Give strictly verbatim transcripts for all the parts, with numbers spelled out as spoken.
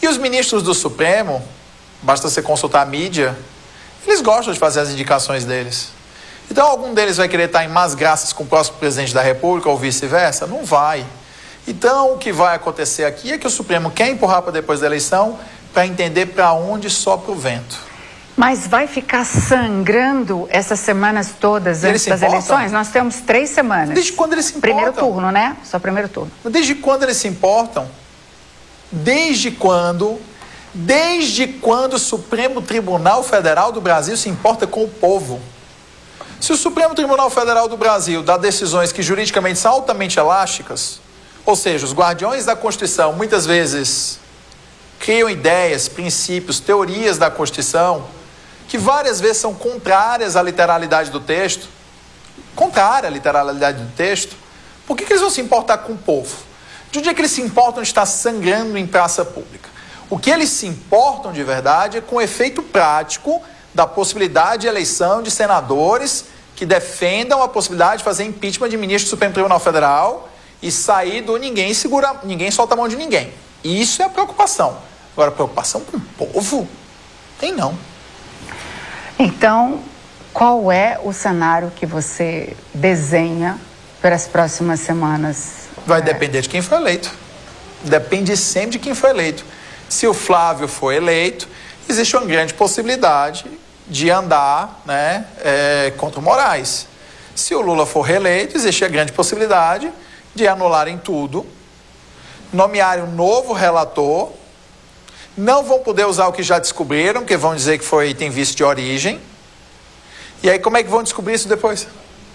E os ministros do Supremo, basta você consultar a mídia, eles gostam de fazer as indicações deles. Então, algum deles vai querer estar em más graças com o próximo presidente da República ou vice-versa? Não vai. Então, o que vai acontecer aqui é que o Supremo quer empurrar para depois da eleição para entender para onde sopra o vento. Mas vai ficar sangrando essas semanas todas antes das eleições? Nós temos três semanas. Desde quando eles se importam? Primeiro turno, né? Só primeiro turno. Desde quando eles se importam? Desde quando? Desde quando o Supremo Tribunal Federal do Brasil se importa com o povo? Se o Supremo Tribunal Federal do Brasil dá decisões que juridicamente são altamente elásticas, ou seja, os guardiões da Constituição muitas vezes criam ideias, princípios, teorias da Constituição que várias vezes são contrárias à literalidade do texto, contrária à literalidade do texto, por que, que eles vão se importar com o povo? De onde é que eles se importam de estar sangrando em praça pública? O que eles se importam de verdade é com o efeito prático da possibilidade de eleição de senadores que defendam a possibilidade de fazer impeachment de ministro do Supremo Tribunal Federal e sair do ninguém segura, ninguém solta a mão de ninguém. Isso é a preocupação. Agora, preocupação com o povo? Tem não. Então, qual é o cenário que você desenha para as próximas semanas? Vai é... depender de quem foi eleito. Depende sempre de quem foi eleito. Se o Flávio for eleito, existe uma grande possibilidade de andar, né, é, contra o Moraes. Se o Lula for reeleito, existe a grande possibilidade de anularem tudo, nomearem um novo relator, não vão poder usar o que já descobriram, porque vão dizer que foi, tem vício de origem. E aí como é que vão descobrir isso depois?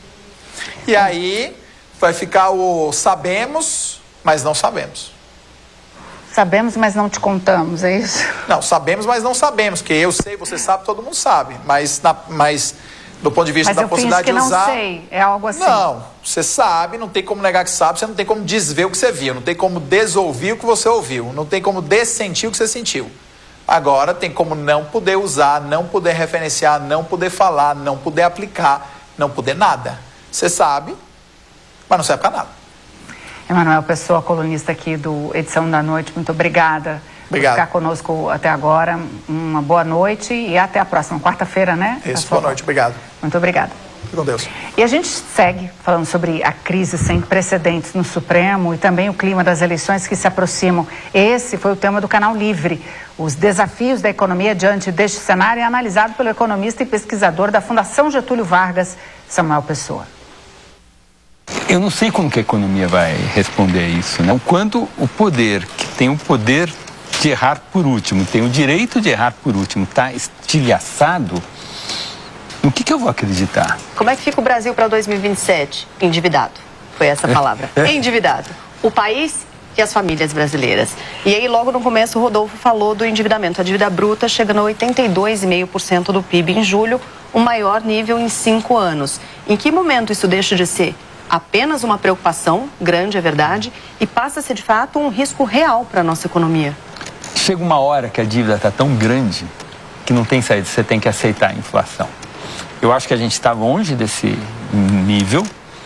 E aí vai ficar o sabemos, mas não sabemos. Sabemos, mas não te contamos, é isso? Não, sabemos, mas não sabemos, porque eu sei, você sabe, todo mundo sabe, mas, na, mas do ponto de vista mas da eu possibilidade finjo que de usar... não sei, é algo assim. Não, você sabe, não tem como negar que sabe, você não tem como desver o que você viu, não tem como desouvir o que você ouviu, não tem como dessentir o que você sentiu. Agora tem como não poder usar, não poder referenciar, não poder falar, não poder aplicar, não poder nada. Você sabe, mas não serve para nada. Emanuel Pessoa, colunista aqui do Edição da Noite, muito obrigada Obrigado. por ficar conosco até agora. Uma boa noite e até a próxima quarta-feira, né? Isso, boa noite, obrigado. Muito obrigada. Fique com Deus. E a gente segue falando sobre a crise sem precedentes no Supremo e também o clima das eleições que se aproximam. Esse foi o tema do Canal Livre. Os desafios da economia diante deste cenário é analisado pelo economista e pesquisador da Fundação Getúlio Vargas, Samuel Pessoa. Eu não sei como que a economia vai responder a isso, né? O quanto o poder, que tem o poder de errar por último, tem o direito de errar por último, está estilhaçado, no que que eu vou acreditar? Como é que fica o Brasil para dois mil e vinte e sete? Endividado. Foi essa a palavra. Endividado. O país e as famílias brasileiras. E aí, logo no começo, o Rodolfo falou do endividamento. A dívida bruta chegando a oitenta e dois vírgula cinco por cento do P I B em julho, o maior nível em cinco anos. Em que momento isso deixa de ser apenas uma preocupação, grande é verdade, e passa a ser de fato um risco real para a nossa economia? Chega uma hora que a dívida está tão grande que não tem saída, você tem que aceitar a inflação. Eu acho que a gente está longe desse nível,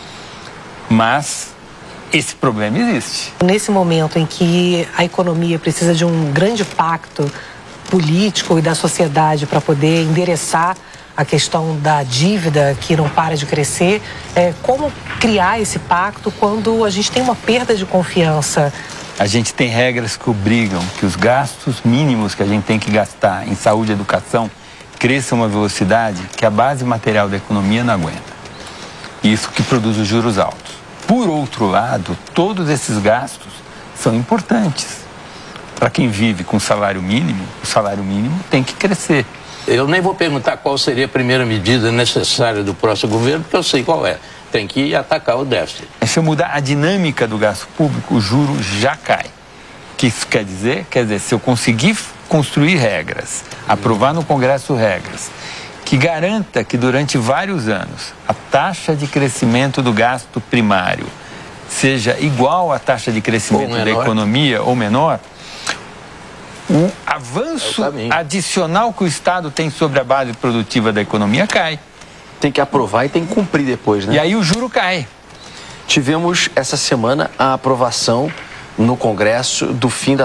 mas esse problema existe. Nesse momento em que a economia precisa de um grande pacto político e da sociedade para poder endereçar a questão da dívida que não para de crescer, é, como criar esse pacto quando a gente tem uma perda de confiança? A gente tem regras que obrigam que os gastos mínimos que a gente tem que gastar em saúde e educação cresçam a uma velocidade que a base material da economia não aguenta. Isso que produz os juros altos. Por outro lado, todos esses gastos são importantes. Para quem vive com salário mínimo, o salário mínimo tem que crescer. Eu nem vou perguntar qual seria a primeira medida necessária do próximo governo, porque eu sei qual é. Tem que atacar o déficit. Se eu mudar a dinâmica do gasto público, o juro já cai. O que isso quer dizer? Quer dizer, se eu conseguir construir regras, aprovar no Congresso regras, que garanta que durante vários anos a taxa de crescimento do gasto primário seja igual à taxa de crescimento da economia ou menor, o avanço adicional que o Estado tem sobre a base produtiva da economia cai. Tem que aprovar e tem que cumprir depois, né? E aí o juro cai. Tivemos essa semana a aprovação no Congresso do fim da